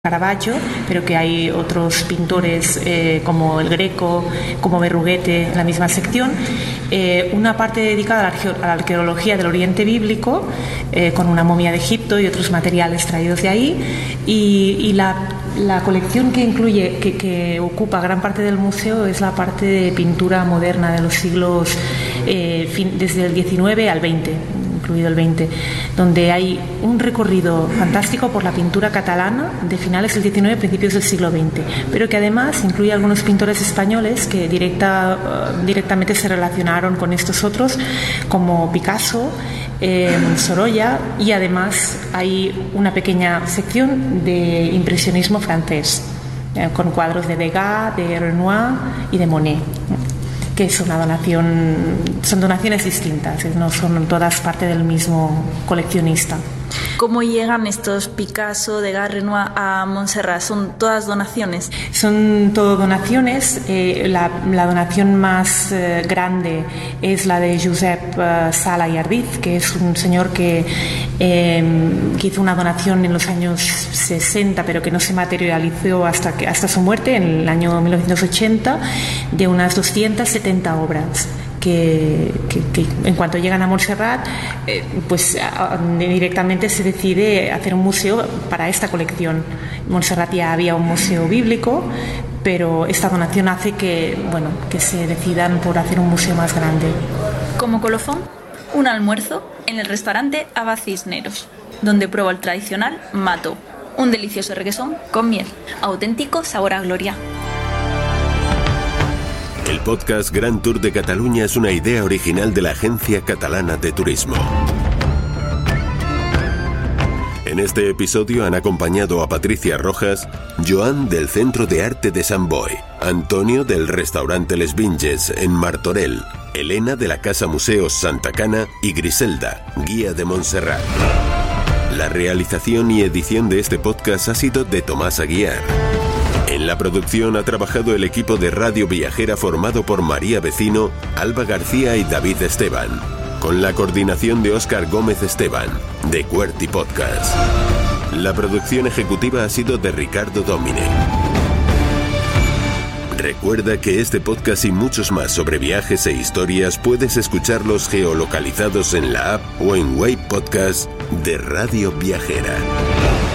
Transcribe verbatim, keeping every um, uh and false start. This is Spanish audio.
Caravaggio, pero que hay otros pintores eh, como el Greco, como Berruguete en la misma sección. Eh, una parte dedicada a la, arqueo- a la arqueología del Oriente Bíblico, eh, con una momia de Egipto y otros materiales traídos de ahí. Y, y la, la colección que incluye, que, que ocupa gran parte del museo, es la parte de pintura moderna de los siglos eh, fin, desde el diecinueve al veinte. Incluido el veinte, donde hay un recorrido fantástico por la pintura catalana de finales del diecinueve, principios del siglo veinte, pero que además incluye algunos pintores españoles que directa, uh, directamente se relacionaron con estos otros, como Picasso, eh, Sorolla, y además hay una pequeña sección de impresionismo francés, eh, con cuadros de Degas, de Renoir y de Monet, que es una donación, son donaciones distintas, no son todas parte del mismo coleccionista. ¿Cómo llegan estos Picasso, Degas, Renoir a Montserrat? ¿Son todas donaciones? Son todo donaciones. Eh, la, la donación más eh, grande es la de Josep eh, Sala y Ardiz, que es un señor que, eh, que hizo una donación en los años sesenta, pero que no se materializó hasta, que, hasta su muerte, en el año mil novecientos ochenta, de unas doscientas setenta obras. Que, que, que en cuanto llegan a Montserrat, eh, pues a, a, directamente se decide hacer un museo para esta colección. En Montserrat ya había un museo bíblico, pero esta donación hace que, bueno, que se decidan por hacer un museo más grande. Como colofón, un almuerzo en el restaurante Abad Cisneros, donde pruebo el tradicional mato, un delicioso requesón con miel, auténtico sabor a gloria. El podcast Gran Tour de Cataluña es una idea original de la Agencia Catalana de Turismo. En este episodio han acompañado a Patricia Rojas, Joan del Centro de Arte de Sant Boi, Antonio del restaurante Les Vinges en Martorell, Elena de la Casa Museos Santa Cana y Griselda, guía de Montserrat. La realización y edición de este podcast ha sido de Tomás Aguiar. En la producción ha trabajado el equipo de Radio Viajera formado por María Vecino, Alba García y David Esteban, con la coordinación de Óscar Gómez Esteban, de Cuerti Podcast. La producción ejecutiva ha sido de Ricardo Domine. Recuerda que este podcast y muchos más sobre viajes e historias puedes escucharlos geolocalizados en la app o en Wave Podcast de Radio Viajera.